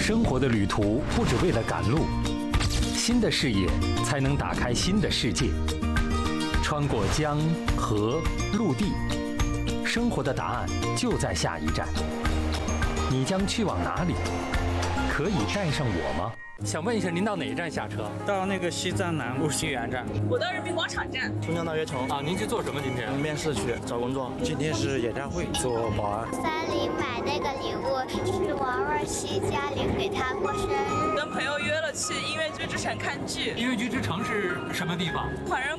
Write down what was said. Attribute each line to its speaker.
Speaker 1: 生活的旅途不只为了赶路，新的视野才能打开新的世界。穿过江河陆地，生活的答案就在下一站。你将去往哪里？可以带上我吗？想问一下，您到哪一站下车？
Speaker 2: 到那个西站南路新源站。
Speaker 3: 我到人民广场站。
Speaker 4: 松江大悦城。
Speaker 1: 啊，您去做什么？今天
Speaker 4: 面试去找工作。
Speaker 2: 今天是演唱会，做保安。
Speaker 5: 3里买那个礼物是王若曦家里给她过生日。
Speaker 3: 跟朋友约了去音乐剧之城看剧。
Speaker 1: 音乐剧之城是什么地方？
Speaker 3: 环人